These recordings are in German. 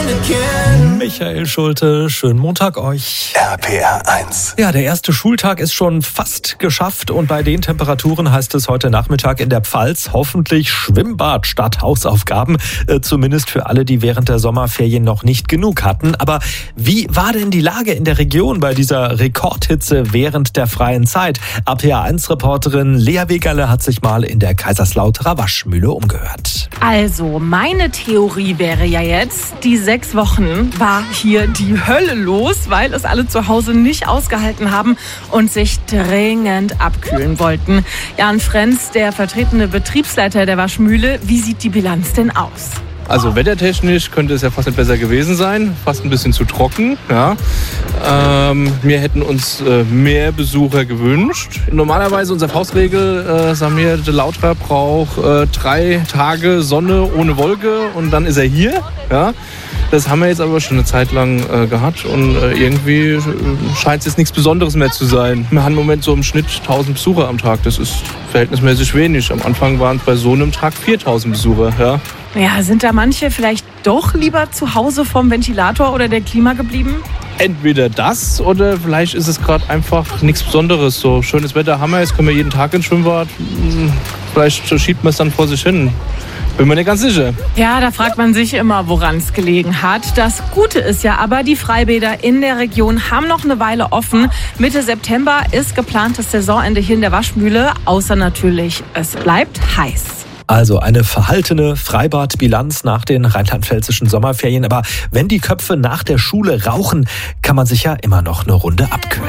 Michael Schulte, schönen Montag euch. RPR 1. Ja, der erste Schultag ist schon fast geschafft und bei den Temperaturen heißt es heute Nachmittag in der Pfalz hoffentlich Schwimmbad statt Hausaufgaben. Zumindest für alle, die während der Sommerferien noch nicht genug hatten. Aber wie war denn die Lage in der Region bei dieser Rekordhitze während der freien Zeit? RPR 1-Reporterin Lea Wegerle hat sich mal in der Kaiserslauterer Waschmühle umgehört. Also, meine Theorie wäre ja jetzt, die 6 Wochen war hier die Hölle los, weil es alle zu Hause nicht ausgehalten haben und sich dringend abkühlen wollten. Jan Frenz, der vertretene Betriebsleiter der Waschmühle, wie sieht die Bilanz denn aus? Also wettertechnisch könnte es ja fast nicht besser gewesen sein, fast ein bisschen zu trocken. Ja. Wir hätten uns mehr Besucher gewünscht. Normalerweise unsere Faustregel, sagen wir, der Lauterer braucht 3 Tage Sonne ohne Wolke und dann ist er hier. Ja. Das haben wir jetzt aber schon eine Zeit lang gehabt und irgendwie scheint es jetzt nichts Besonderes mehr zu sein. Wir haben im Moment so im Schnitt 1000 Besucher am Tag. Das ist verhältnismäßig wenig. Am Anfang waren es bei so einem Tag 4000 Besucher. Ja. Ja, sind da manche vielleicht doch lieber zu Hause vom Ventilator oder der Klima geblieben? Entweder das oder vielleicht ist es gerade einfach nichts Besonderes. So schönes Wetter haben wir, jetzt können wir jeden Tag ins Schwimmbad. Vielleicht schiebt man es dann vor sich hin. Bin mir nicht ganz sicher. Ja, da fragt man sich immer, woran es gelegen hat. Das Gute ist ja aber, die Freibäder in der Region haben noch eine Weile offen. Mitte September ist geplantes Saisonende hier in der Waschmühle, außer natürlich, es bleibt heiß. Also eine verhaltene Freibadbilanz nach den rheinland-pfälzischen Sommerferien. Aber wenn die Köpfe nach der Schule rauchen, kann man sich ja immer noch eine Runde abkühlen.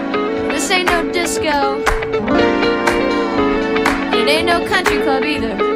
This ain't no disco. It ain't no country club either.